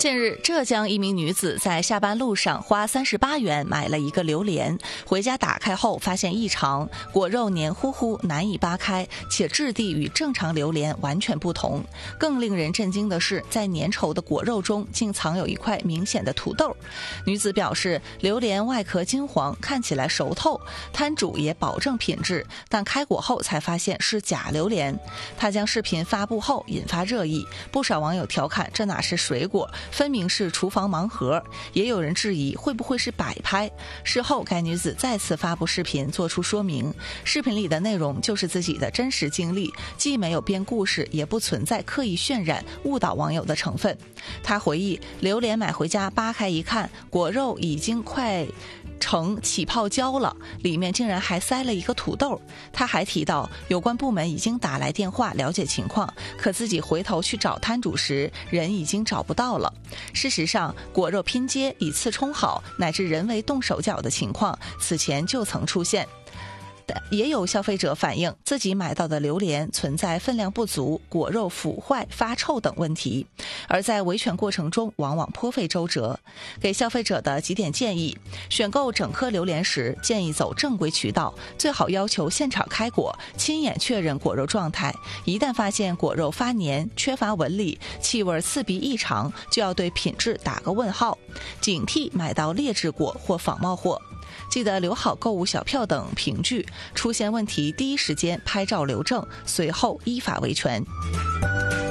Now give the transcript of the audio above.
近日，浙江一名女子在下班路上花38元买了一个榴莲，回家打开后发现异常，果肉黏糊糊，难以扒开，且质地与正常榴莲完全不同。更令人震惊的是，在粘稠的果肉中竟藏有一块明显的土豆。女子表示，榴莲外壳金黄，看起来熟透，摊主也保证品质，但开果后才发现是假榴莲。她将视频发布后引发热议，不少网友调侃这哪是水果，分明是厨房盲盒，也有人质疑会不会是摆拍。事后该女子再次发布视频做出说明，视频里的内容就是自己的真实经历，既没有编故事，也不存在刻意渲染误导网友的成分。她回忆，榴莲买回家扒开一看，果肉已经快成起泡胶了，里面竟然还塞了一个土豆。他还提到，有关部门已经打来电话了解情况，可自己回头去找摊主时，人已经找不到了。事实上，果肉拼接、以次充好乃至人为动手脚的情况，此前就曾出现。也有消费者反映自己买到的榴莲存在分量不足、果肉腐坏、发臭等问题，而在维权过程中往往颇费周折。给消费者的几点建议：选购整颗榴莲时，建议走正规渠道，最好要求现场开果，亲眼确认果肉状态。一旦发现果肉发黏、缺乏纹理、气味刺鼻异常，就要对品质打个问号，警惕买到劣质果或仿冒货。记得留好购物小票等凭据，出现问题第一时间拍照留证，随后依法维权。